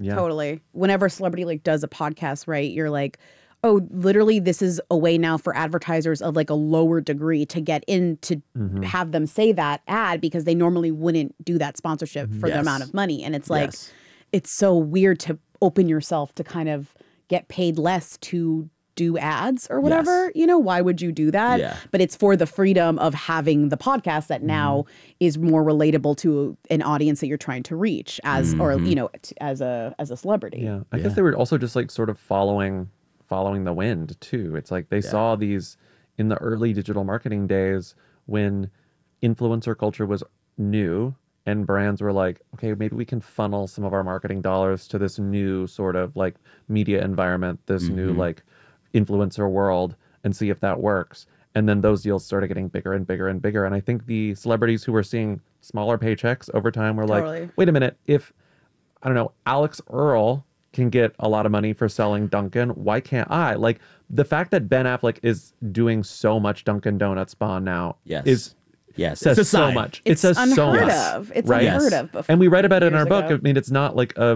Yeah. Totally. Whenever a celebrity like does a podcast, right, you're like, oh, literally this is a way now for advertisers of like a lower degree to get in to have them say that ad because they normally wouldn't do that sponsorship for the amount of money. And it's like, it's so weird to open yourself to kind of get paid less to do ads or whatever. You know, why would you do that? Yeah. But it's for the freedom of having the podcast that now is more relatable to an audience that you're trying to reach as, or, you know, as a celebrity. Yeah. I guess they were also just like sort of following the wind too. It's like they saw these in the early digital marketing days when influencer culture was new and brands were like, okay, maybe we can funnel some of our marketing dollars to this new sort of like media environment, this new like influencer world, and see if that works. And then those deals started getting bigger and bigger and bigger. And I think the celebrities who were seeing smaller paychecks over time were like, wait a minute, if, I don't know, Alex Earl can get a lot of money for selling Dunkin', why can't I? Like, the fact that Ben Affleck is doing so much Dunkin' Donuts spawn now Yes. says It's a so sign. much. It's it says so unheard much. of. It's Right? unheard of before. And we write about it in our years book. ago. I mean, it's not like a